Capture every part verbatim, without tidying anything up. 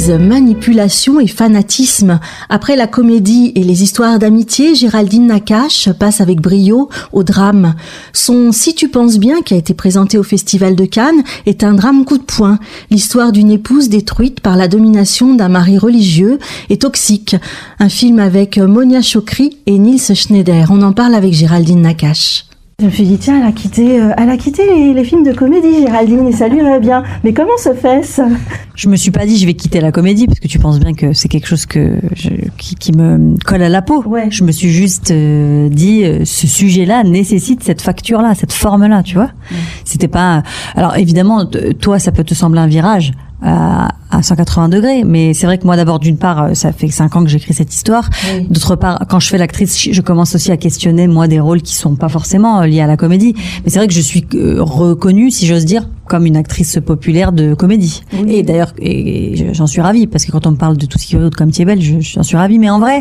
Bêtise, manipulation et fanatisme. Après la comédie et les histoires d'amitié, Géraldine Nakache passe avec brio au drame. Son Si tu penses bien, qui a été présenté au Festival de Cannes, est un drame coup de poing. L'histoire d'une épouse détruite par la domination d'un mari religieux et toxique. Un film avec Monia Chokri et Nils Schneider. On en parle avec Géraldine Nakache. Je me suis dit, tiens, elle a quitté, euh, elle a quitté les, les films de comédie, Géraldine, et ça lui irait bien. Mais comment se fait ça ? Je me suis pas dit, je vais quitter la comédie, parce que tu penses bien que c'est quelque chose que je, qui, qui me colle à la peau. Ouais. Je me suis juste euh, dit, euh, ce sujet-là nécessite cette facture-là, cette forme-là, tu vois. Ouais. C'était pas. Alors évidemment, toi, ça peut te sembler un virage à, à cent quatre-vingts degrés, mais c'est vrai que moi, d'abord, d'une part, ça fait cinq ans que j'écris cette histoire. Oui. D'autre part, quand je fais l'actrice, je commence aussi à questionner moi des rôles qui sont pas forcément liés à la comédie. Mais c'est vrai que je suis reconnue, si j'ose dire, comme une actrice populaire de comédie. Oui. Et d'ailleurs, et, et j'en suis ravie, parce que quand on me parle de Tout ce qui brille comme tu es belle, je, j'en suis ravie. Mais en vrai,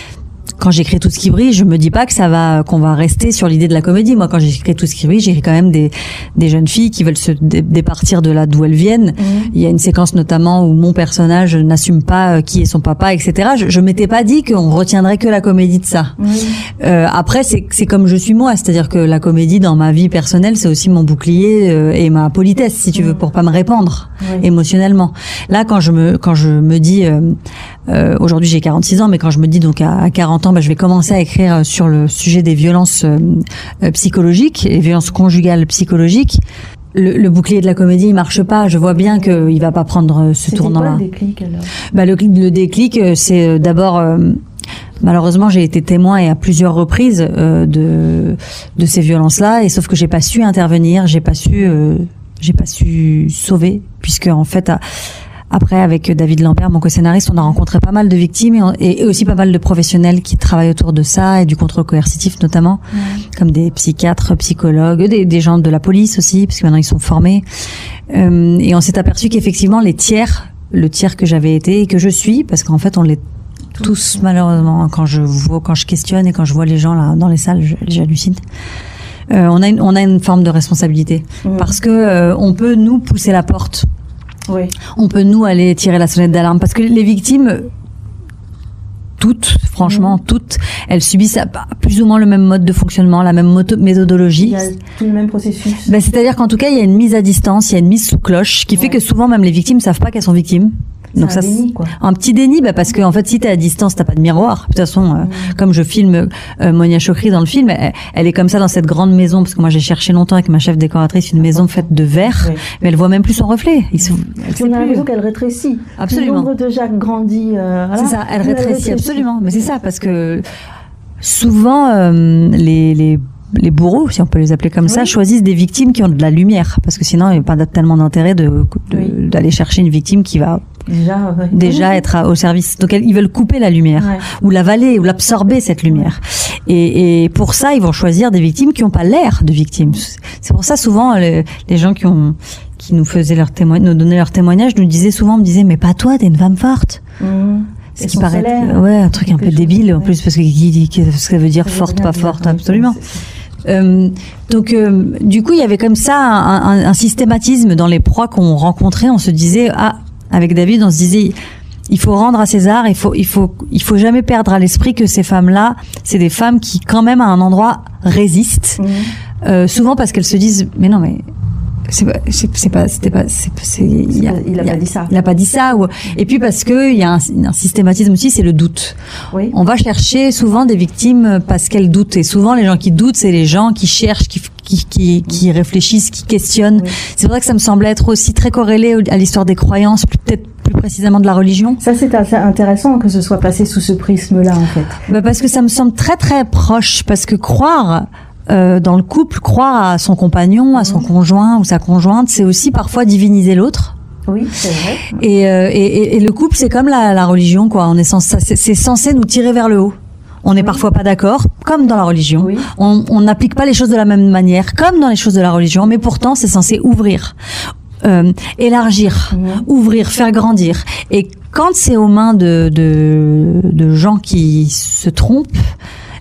quand j'écris Tout ce qui brille, je me dis pas que ça va, qu'on va rester sur l'idée de la comédie. Moi, quand j'écris Tout ce qui brille, j'écris quand même des, des jeunes filles qui veulent se dé- départir de là d'où elles viennent. Mmh. Il y a une séquence notamment où mon personnage n'assume pas qui est son papa, et cetera. Je, je m'étais pas dit qu'on retiendrait que la comédie de ça. Mmh. Euh, après, c'est, c'est comme je suis moi. C'est-à-dire que la comédie dans ma vie personnelle, c'est aussi mon bouclier euh, et ma politesse, si tu veux, pour pas me répandre mmh. émotionnellement. Là, quand je me, quand je me dis, euh, euh, aujourd'hui j'ai quarante-six ans, mais quand je me dis donc à, à quarante ans, bah, je vais commencer à écrire sur le sujet des violences euh, psychologiques, les violences conjugales psychologiques. Le, le bouclier de la comédie, il marche pas. Je vois bien qu'il va pas prendre ce C'était tournant-là. C'était quoi le déclic alors ? Bah, le, le déclic, c'est d'abord... Euh, malheureusement, j'ai été témoin et à plusieurs reprises euh, de de ces violences-là, et sauf que j'ai pas su intervenir, j'ai pas su, euh, j'ai pas su sauver, puisque en fait... À, Après, avec David Lampert, mon co-scénariste, on a rencontré pas mal de victimes et, on, et aussi pas mal de professionnels qui travaillent autour de ça et du contrôle coercitif notamment, ouais. Comme des psychiatres, psychologues, des, des gens de la police aussi, parce que maintenant ils sont formés. Euh, et on s'est aperçu qu'effectivement les tiers, le tiers que j'avais été et que je suis, parce qu'en fait on l'est tous, tous malheureusement. Quand je vois, quand je questionne et quand je vois les gens là dans les salles, j'hallucine. Euh, on a une, on a une forme de responsabilité, mmh. parce que euh, on peut nous pousser la porte. Oui. On peut nous aller tirer la sonnette d'alarme parce que les victimes, toutes, franchement, mmh. toutes, elles subissent plus ou moins le même mode de fonctionnement, la même moto- méthodologie. Il y a tout le même processus. Ben, c'est-à-dire qu'en tout cas, il y a une mise à distance, il y a une mise sous cloche, qui ouais. fait que souvent même les victimes savent pas qu'elles sont victimes. C'est Donc un ça, déni, quoi. Un petit déni, bah parce que en fait, si t'es à distance, t'as pas de miroir. De toute façon, mmh. euh, comme je filme euh, Monia Chokri dans le film, elle, elle est comme ça dans cette grande maison, parce que moi j'ai cherché longtemps avec ma chef décoratrice une maison faite de verre, oui. mais elle voit même plus son reflet. Il se, elle on a l'impression qu'elle rétrécit. Absolument. Le nombre de Jacques grandit. Euh, voilà. C'est ça, elle rétrécit, elle rétrécit absolument. Mais c'est ça, parce que souvent euh, les les les bourreaux, si on peut les appeler comme oui. ça, choisissent des victimes qui ont de la lumière, parce que sinon il n'y a pas tellement d'intérêt de, de oui. d'aller chercher une victime qui va déjà, ouais. déjà être à, au service. Donc ils veulent couper la lumière, ouais. ou l'avaler, ou l'absorber cette lumière. Ouais. Et, et pour ça, ils vont choisir des victimes qui n'ont pas l'air de victimes. C'est pour ça souvent les, les gens qui ont qui nous faisaient leur témoignage, nous donnaient leur témoignage, nous disaient souvent, me disaient mais pas toi, t'es une femme forte. Mmh. Ce qui paraît, salaire, ouais, un truc un peu chose, débile en ouais. plus, parce que qui, qui, ce que ça veut dire ça forte, veut pas forte, absolument. Euh, donc, euh, du coup, il y avait comme ça un, un, un systématisme dans les proies qu'on rencontrait. On se disait, ah, avec David, on se disait, il faut rendre à César, il faut, il faut, il faut jamais perdre à l'esprit que ces femmes-là, c'est des femmes qui, quand même, à un endroit, résistent. Mmh. Euh, souvent parce qu'elles se disent, mais non, mais c'est pas, c'est, c'est pas, c'était pas, c'est, c'est, il, a, il a il pas a, dit ça. Il a pas dit ça. Ou, et puis parce que il y a un, un systématisme aussi, c'est le doute. Oui. On va chercher souvent des victimes parce qu'elles doutent. Et souvent, les gens qui doutent, c'est les gens qui cherchent, qui, qui, qui, qui réfléchissent, qui questionnent. Oui. C'est vrai que ça me semblait être aussi très corrélé à l'histoire des croyances, peut-être plus précisément de la religion. Ça, c'est assez intéressant que ce soit passé sous ce prisme-là, en fait. Bah parce que ça me semble très, très proche. Parce que croire, Euh, dans le couple, croire à son compagnon, à son mmh. conjoint ou sa conjointe, c'est aussi parfois diviniser l'autre. Oui, c'est vrai. Et, euh, et, et le couple, c'est comme la, la religion, quoi. On est censé, c'est, c'est censé nous tirer vers le haut. On n'est oui. parfois pas d'accord, comme dans la religion. Oui. On n'applique pas les choses de la même manière, comme dans les choses de la religion, mais pourtant, c'est censé ouvrir, euh, élargir, mmh. ouvrir, faire grandir. Et quand c'est aux mains de, de, de gens qui se trompent,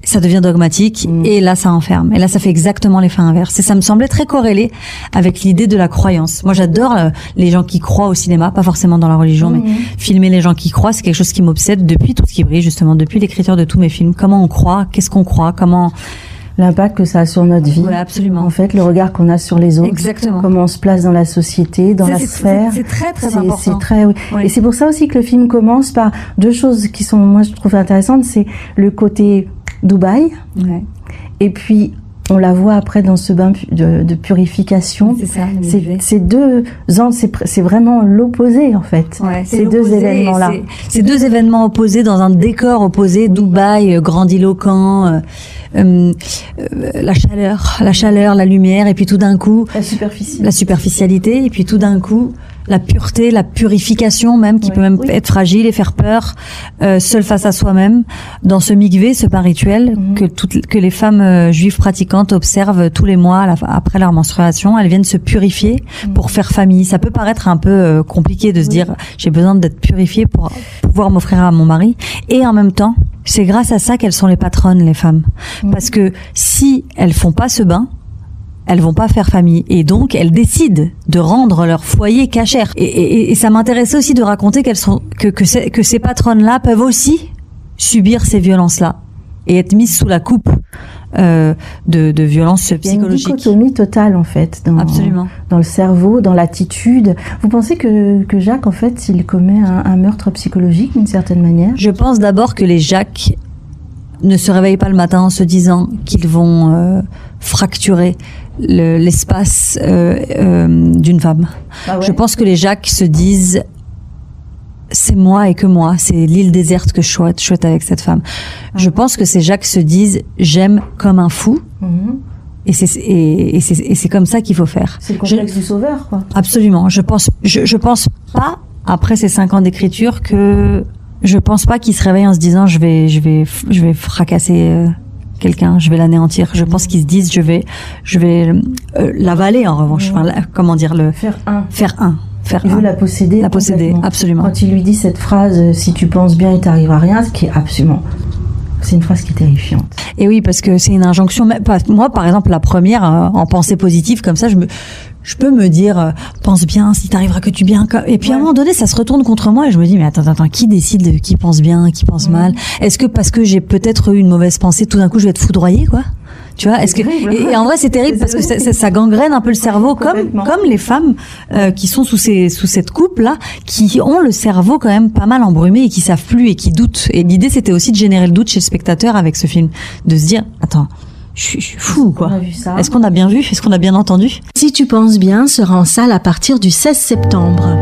ça devient dogmatique Mmh. et là ça enferme. Et là ça fait exactement l'effet inverse. Et ça me semblait très corrélé avec l'idée de la croyance. Moi j'adore euh, les gens qui croient au cinéma, pas forcément dans la religion, Mmh. mais filmer les gens qui croient, c'est quelque chose qui m'obsède depuis Tout ce qui brille, justement, depuis l'écriture de tous mes films. Comment on croit, qu'est-ce qu'on croit, comment... L'impact que ça a sur notre vie. Voilà, absolument. En fait, le regard qu'on a sur les autres. Exactement. Comment on se place dans la société, dans C'est- la c'est- sphère. c'est- c'est très, très C'est- important. C'est très, oui. Oui. Et c'est pour ça aussi que le film commence par deux choses qui sont, moi, je trouve intéressantes. C'est le côté Dubaï. Ouais. Et puis, on la voit après dans ce bain pu- de, de purification. C'est ça, le C'est duvet. ces deux ans, c'est pr- c'est vraiment l'opposé, en fait. Ouais, c'est ces deux l'opposé, événements-là. et c'est- Ces deux événements opposés dans un décor opposé, Dubaï, euh, grandiloquent, euh, euh, euh, la chaleur, la chaleur, la lumière, et puis tout d'un coup, La superficie. la superficialité, et puis tout d'un coup, la pureté, la purification même, qui Oui, peut même oui. être fragile et faire peur, euh, seul face à soi-même, dans ce mikvé, ce bain rituel Mhm. que toutes, que les femmes euh, juives pratiquantes observent tous les mois à la- après leur menstruation. Elles viennent se purifier Mhm. pour faire famille. Ça peut paraître un peu euh, compliqué de se Oui. dire j'ai besoin d'être purifiée pour pouvoir m'offrir à mon mari, et en même temps, c'est grâce à ça qu'elles sont les patronnes, les femmes, Mhm. parce que si elles font pas ce bain, elles vont pas faire famille, et donc elles décident de rendre leur foyer cachère. Et, et, et ça m'intéressait aussi de raconter qu'elles sont que que ces, que ces patronnes-là peuvent aussi subir ces violences-là et être mises sous la coupe euh, de, de violences Il y a une psychologiques. dichotomie totale, en fait, dans, Absolument. dans le cerveau, dans l'attitude. Vous pensez que, que Jacques, en fait, il commet un, un meurtre psychologique, d'une certaine manière? Je pense d'abord que les Jacques ne se réveillent pas le matin en se disant qu'ils vont euh, fracturer le- l'espace euh, euh, d'une femme. Ah ouais. Je pense que les Jacques se disent c'est moi et que moi, c'est l'île déserte que je souhaite, je souhaite avec cette femme. Ah. Je pense que ces Jacques se disent j'aime comme un fou, Mhm. et c'est et, et c'est et c'est comme ça qu'il faut faire. C'est le Je- complexe du sauveur, quoi. Absolument. Je pense, je, je pense pas, après ces cinq ans d'écriture, que je pense pas qu'il se réveille en se disant je vais, je vais, je vais fracasser euh, quelqu'un, je vais l'anéantir. Je pense qu'ils se disent je vais, je vais euh, l'avaler en revanche. Enfin, la- comment dire, le Faire un. faire un, faire Il un. veut la posséder. La posséder, complètement. absolument. Quand il lui dit cette phrase, euh, si tu penses bien, il t'arrivera rien, ce qui est absolument. C'est une phrase qui est terrifiante. Et oui, parce que c'est une injonction. Mais pas- moi, par exemple, la première, euh, en pensée positive, comme ça, je me, je peux me dire, euh, pense bien, si t'arriveras que tu bien. que- Et puis à un Ouais. moment donné, ça se retourne contre moi et je me dis, mais attends, attends, qui décide de qui pense bien, qui pense Mhm. mal? Est-ce que parce que j'ai peut-être eu une mauvaise pensée, tout d'un coup, je vais être foudroyée, quoi? Tu vois, est-ce que terrible. et, et en vrai c'est terrible C'est parce que ça, terrible. ça, ça gangrène un peu le cerveau, comme Complètement. comme les femmes euh, qui sont sous ces sous cette coupe là, qui ont le cerveau quand même pas mal embrumé et qui savent plus et qui doutent. Et l'idée c'était aussi de générer le doute chez le spectateur avec ce film, de se dire attends, je suis, je suis fou quoi. On a vu ça. Est-ce qu'on a bien vu? Est-ce qu'on a bien entendu? Si tu penses bien sera en salle à partir du seize septembre.